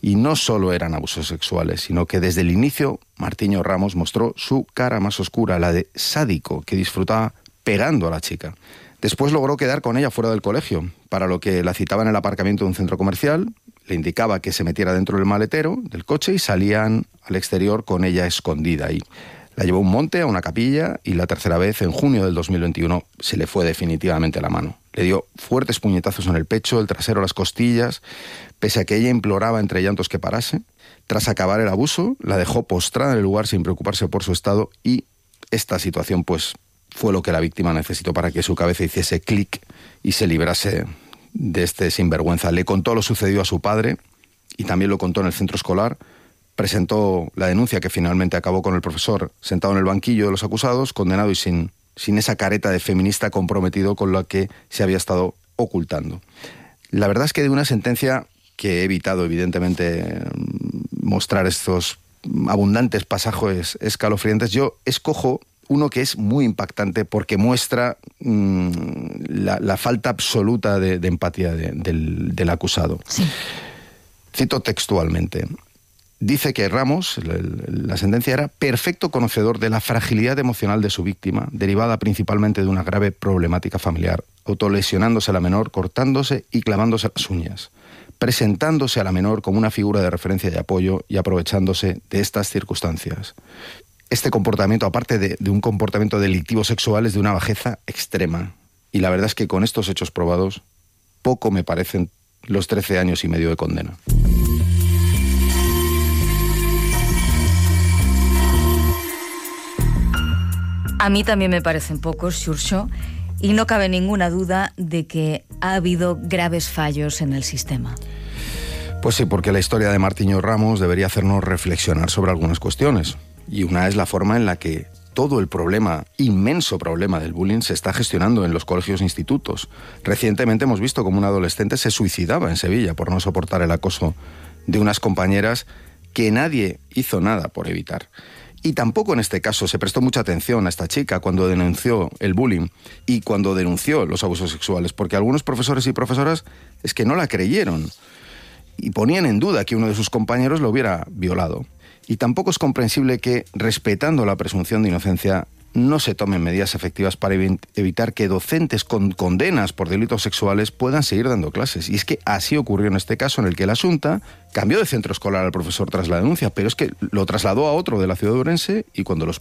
Y no solo eran abusos sexuales, sino que desde el inicio Martiño Ramos mostró su cara más oscura, la de sádico, que disfrutaba pegando a la chica. Después logró quedar con ella fuera del colegio, para lo que la citaba en el aparcamiento de un centro comercial, le indicaba que se metiera dentro del maletero del coche y salían al exterior con ella escondida ahí. La llevó a un monte, a una capilla, y la tercera vez, en junio del 2021, se le fue definitivamente la mano. Le dio fuertes puñetazos en el pecho, el trasero, las costillas, pese a que ella imploraba entre llantos que parase. Tras acabar el abuso, la dejó postrada en el lugar sin preocuparse por su estado, y esta situación pues fue lo que la víctima necesitó para que su cabeza hiciese clic y se librase de este sinvergüenza. Le contó lo sucedido a su padre y también lo contó en el centro escolar. Presentó la denuncia que finalmente acabó con el profesor sentado en el banquillo de los acusados, condenado y sin esa careta de feminista comprometido con la que se había estado ocultando. La verdad es que de una sentencia que he evitado, evidentemente, mostrar estos abundantes pasajes escalofriantes, yo escojo uno que es muy impactante porque muestra la falta absoluta de empatía del acusado. Sí. Cito textualmente. Dice que Ramos, la sentencia era perfecto conocedor de la fragilidad emocional de su víctima, derivada principalmente de una grave problemática familiar, autolesionándose a la menor, cortándose y clavándose las uñas, presentándose a la menor como una figura de referencia y apoyo y aprovechándose de estas circunstancias. Este comportamiento, aparte de un comportamiento delictivo sexual, es de una bajeza extrema. Y la verdad es que con estos hechos probados, poco me parecen los 13 años y medio de condena. A mí también me parecen pocos, Xurxo, y no cabe ninguna duda de que ha habido graves fallos en el sistema. Pues sí, porque la historia de Martiño Ramos debería hacernos reflexionar sobre algunas cuestiones. Y una es la forma en la que todo el problema, inmenso problema del bullying, se está gestionando en los colegios e institutos. Recientemente hemos visto cómo un adolescente se suicidaba en Sevilla por no soportar el acoso de unas compañeras que nadie hizo nada por evitar. Y tampoco en este caso se prestó mucha atención a esta chica cuando denunció el bullying y cuando denunció los abusos sexuales, porque algunos profesores y profesoras es que no la creyeron y ponían en duda que uno de sus compañeros lo hubiera violado. Y tampoco es comprensible que, respetando la presunción de inocencia, no se tomen medidas efectivas para evitar que docentes con condenas por delitos sexuales puedan seguir dando clases. Y es que así ocurrió en este caso, en el que la Xunta cambió de centro escolar al profesor tras la denuncia, pero es que lo trasladó a otro de la ciudad de Ourense, y cuando los